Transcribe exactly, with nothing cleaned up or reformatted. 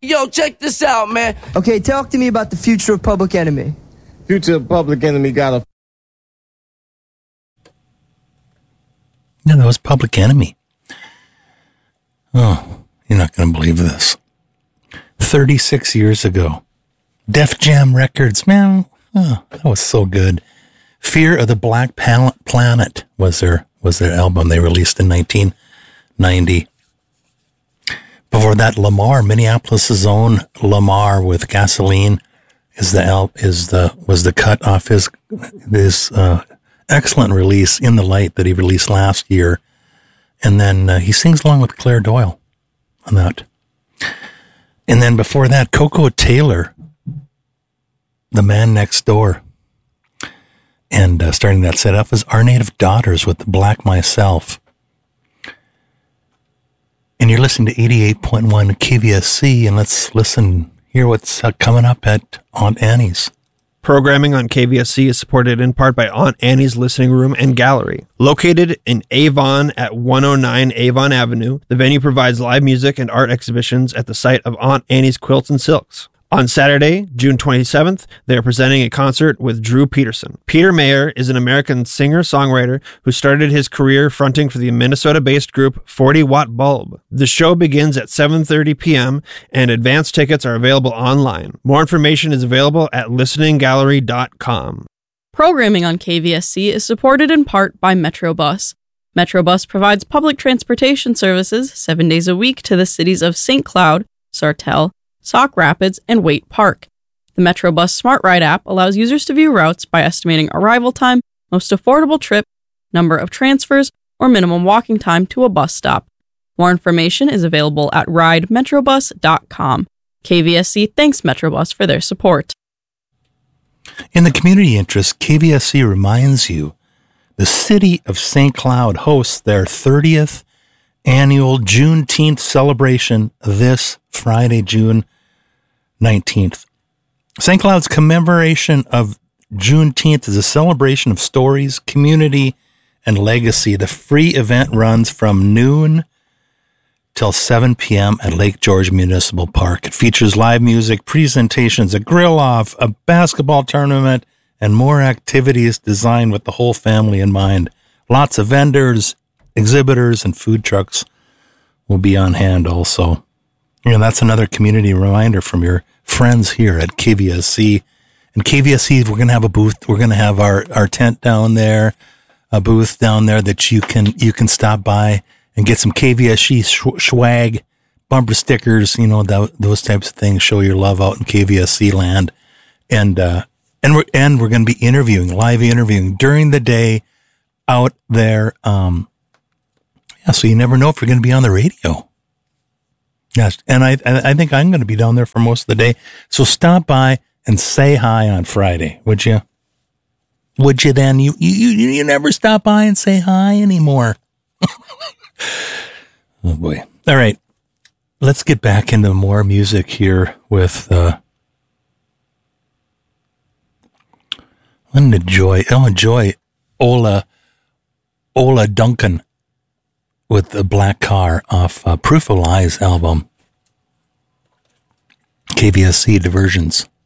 Yo, check this out, man. Okay, talk to me about the future of Public Enemy. Future of Public Enemy got a... No, that was Public Enemy. Oh, you're not going to believe this. thirty-six years ago. Def Jam Records, man, oh, that was so good. Fear of the Black Pal- Planet was their was their album they released in nineteen ninety. Before that, Lamar, Minneapolis' own Lamar with Gasoline is the al- is the was the cut off his his uh, excellent release In the Light that he released last year, and then uh, he sings along with Claire Doyle on that. And then before that, Coco Taylor, The Man Next Door. And uh, starting that set up was Our Native Daughters with Black Myself. And you're listening to eighty-eight point one K V S C, and let's listen, hear what's uh, coming up at Aunt Annie's. Programming on K V S C is supported in part by Aunt Annie's Listening Room and Gallery. Located in Avon at one oh nine Avon Avenue, the venue provides live music and art exhibitions at the site of Aunt Annie's Quilts and Silks. On Saturday, June twenty-seventh, they are presenting a concert with Drew Peterson. Peter Mayer is an American singer-songwriter who started his career fronting for the Minnesota-based group forty watt Bulb. The show begins at seven thirty p.m. and advance tickets are available online. More information is available at listening gallery dot com. Programming on K V S C is supported in part by Metrobus. Metrobus provides public transportation services seven days a week to the cities of Saint Cloud, Sartell, Sauk Rapids, and Waite Park. The Metrobus Smart Ride app allows users to view routes by estimating arrival time, most affordable trip, number of transfers, or minimum walking time to a bus stop. More information is available at ride metrobus dot com. K V S C thanks Metrobus for their support. In the community interest, K V S C reminds you the city of Saint Cloud hosts their thirtieth annual Juneteenth celebration this Friday, June nineteenth. Saint Cloud's commemoration of Juneteenth is a celebration of stories, community, and legacy. The free event runs from noon till seven p.m. at Lake George Municipal Park. It features live music, presentations, a grill-off, a basketball tournament, and more activities designed with the whole family in mind. Lots of vendors, exhibitors, and food trucks will be on hand also. You know, that's another community reminder from your friends here at K V S C. And K V S C, we're going to have a booth. We're going to have our, our tent down there, a booth down there that you can you can stop by and get some K V S C swag, bumper stickers, you know, th- those types of things. Show your love out in K V S C land. And uh, and we're and we're going to be interviewing, live interviewing during the day out there. Um, yeah, so you never know if you're going to be on the radio. Yes, and I I think I'm going to be down there for most of the day. So stop by and say hi on Friday, would you? Would you then? You you you never stop by and say hi anymore. Oh boy! All right, let's get back into more music here with. Uh, I'm enjoy. I'll enjoy Ola Ola Duncan with the Black Car off uh, Proof of Lies album. K V S C Diversions.